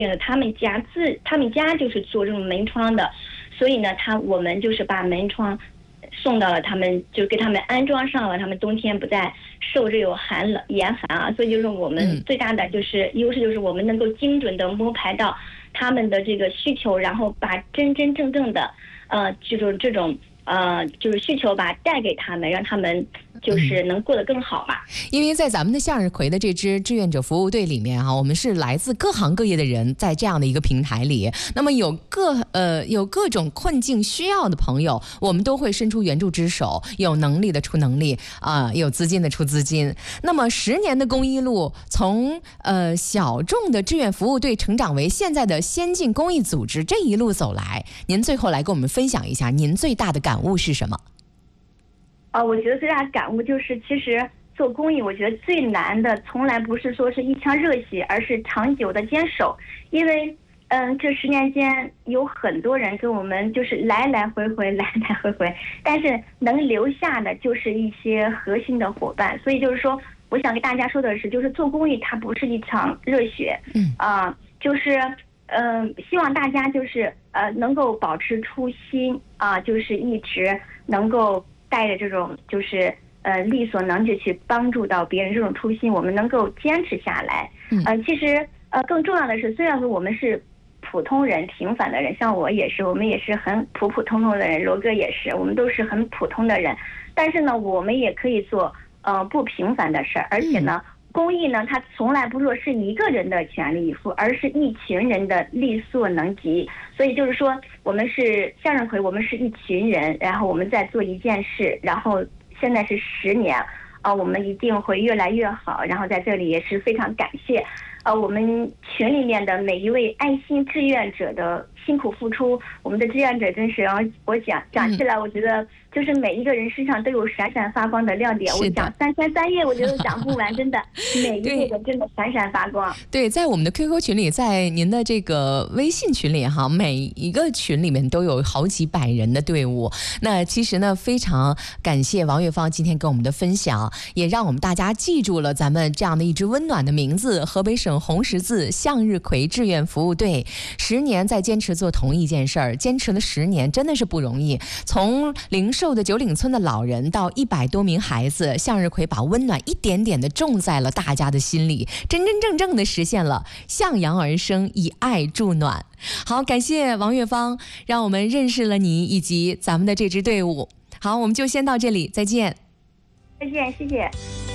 他们家就是做这种门窗的，所以呢，我们就是把门窗送到了他们，就给他们安装上了，他们冬天不再受这种严寒啊。所以就是我们最大的就是优势，就是我们能够精准的摸排到他们的这个需求，然后把真正的就是这种就是需求吧带给他们，让他们就是能过得更好吧。 因为在咱们的向日葵的这支志愿者服务队里面我们是来自各行各业的人，在这样的一个平台里，那么有各种困境需要的朋友，我们都会伸出援助之手，有能力的出能力有资金的出资金。那么10年的公益路，从小众的志愿服务队成长为现在的先进公益组织，这一路走来，您最后来跟我们分享一下您最大的感悟是什么？ 我觉得最大的感悟就是，其实做公益，我觉得最难的从来不是说是一腔热血，而是长久的坚守。因为，这10年间有很多人跟我们就是来来回回，但是能留下的就是一些核心的伙伴。所以就是说，我想跟大家说的是，就是做公益它不是一场热血，就是希望大家就是能够保持初心就是一直能够带着这种就是力所能及去帮助到别人这种初心，我们能够坚持下来。其实更重要的是，虽然说我们是普通人、平凡的人，像我也是，我们也是很普通的人，罗哥也是，我们都是很普通的人，但是呢，我们也可以做不平凡的事儿，而且呢。公益呢，它从来不说是一个人的全力以赴，而是一群人的力所能及。所以就是说，我们是向日葵，我们是一群人，然后我们在做一件事，然后现在是10年，我们一定会越来越好。然后在这里也是非常感谢，我们群里面的每一位爱心志愿者的辛苦付出。我们的志愿者真是，然后我讲起来，我觉得就是每一个人身上都有闪闪发光的亮点。我讲3天3夜，我觉得讲不完，真的每一个人真的闪闪发光。 对，在我们的 QQ 群里，在您的这个微信群里每一个群里面都有好几百人的队伍。那其实呢，非常感谢王月芳今天跟我们的分享，也让我们大家记住了咱们这样的一支温暖的名字——河北省红十字向日葵志愿服务队。10年在坚持做同一件事儿，坚持了10年，真的是不容易。从零售的9岭村的老人到100多名孩子，向日葵把温暖一点点的种在了大家的心里，真正的实现了向阳而生，以爱助暖。好，感谢王月芳，让我们认识了你以及咱们的这支队伍。好，我们就先到这里，再见。 再见，谢谢。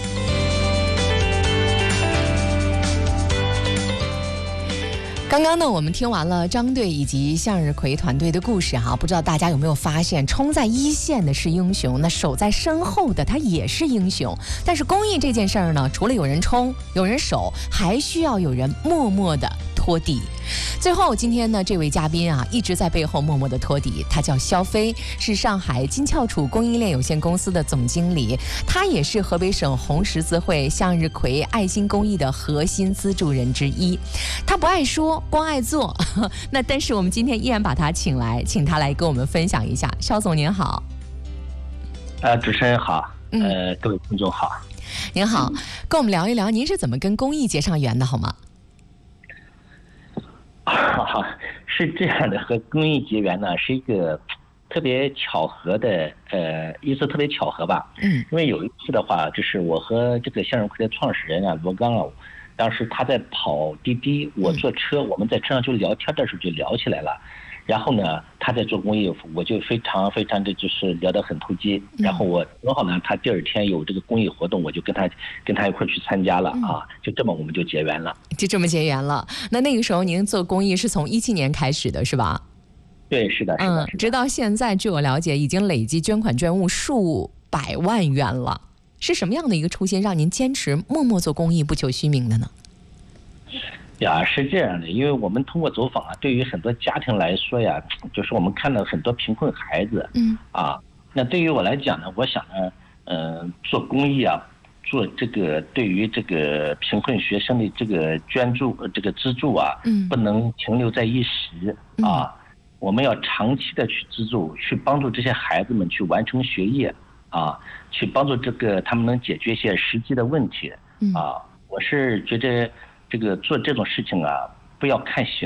刚刚呢，我们听完了张队以及向日葵团队的故事不知道大家有没有发现，冲在一线的是英雄，那守在身后的他也是英雄。但是公益这件事儿呢，除了有人冲有人守，还需要有人默默的拖底。最后今天呢，这位嘉宾一直在背后默默的拖底，他叫肖飞，是上海金翘楚供应链有限公司的总经理，他也是河北省红十字会向日葵爱心公益的核心资助人之一。他不爱说，光爱做，那但是我们今天依然把他请来，请他来跟我们分享一下。肖总您好。 主持人好，各位听众好。 您好，跟我们聊一聊您是怎么跟公益结上缘的好吗？ 是这样的，和公益结缘呢是一个特别巧合的，一次特别巧合吧。因为有一次的话，就是我和这个向日葵的创始人罗刚当时他在跑滴滴，我坐车，我们在车上就聊天的时候就聊起来了。然后呢，他在做公益，我就非常的就是聊得很投机。然后我正好呢，他第2天有这个公益活动，我就跟他一块去参加了就这么我们就结缘了。 就这么结缘了。那个时候您做公益是从17年开始的是吧？ 对，是的。 直到现在，据我了解，已经累计捐款捐物数百万元了。是什么样的一个初心让您坚持默默做公益，不求虚名的呢？ 是这样的，因为我们通过走访对于很多家庭来说就是我们看到很多贫困孩子，那对于我来讲呢，我想呢，做公益做这个对于这个贫困学生的这个捐助这个资助不能停留在一时我们要长期的去资助，去帮助这些孩子们去完成学业去帮助他们能解决一些实际的问题我是觉得这个做这种事情不要看形